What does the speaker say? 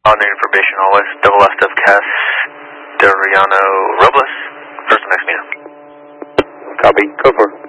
On information always, double left of Castoriano Robles, first and next meeting. Copy, go for it.